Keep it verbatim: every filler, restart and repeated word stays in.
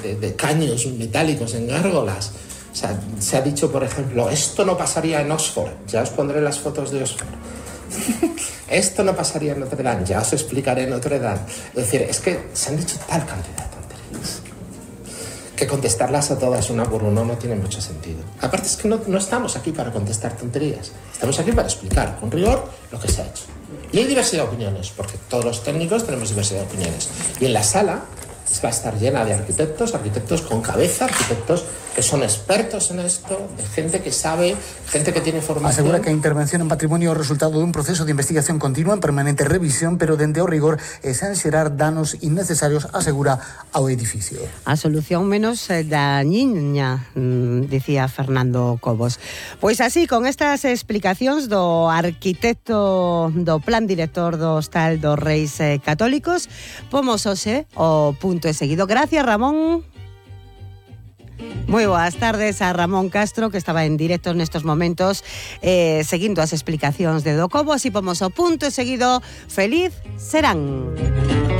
de, de caños metálicos en gárgolas. O sea, se ha dicho, por ejemplo, esto no pasaría en Oxford. Ya os pondré las fotos de Oxford. Esto no pasaría en Notre Dame. Ya os explicaré en Notre Dame. Es decir, es que se han dicho tal cantidad de tonterías que contestarlas a todas una por uno no tiene mucho sentido. Aparte es que no, no estamos aquí para contestar tonterías. Estamos aquí para explicar con rigor lo que se ha hecho. Y hay diversidad de opiniones, porque todos los técnicos tenemos diversidad de opiniones. Y en la sala va a estar llena de arquitectos, arquitectos con cabeza, arquitectos que son expertos en esto, de gente que sabe, gente que tiene formación. Asegura que a intervención en patrimonio é o resultado dun proceso de investigación continua en permanente revisión, pero dende o rigor e sen xerar danos innecesarios, asegura ao edificio. A solución menos dañiña, dicía Fernando Cobos. Pois así, con estas explicacións do arquitecto do plan director do Hostal dos Reis Católicos, pomos hoxe o punto e seguido. Gracias, Ramón. Moi boas tardes a Ramón Castro, que estaba en directo nestos momentos eh, seguindo as explicacións de do Cobo. Así pomos o punto e seguido. Feliz serán.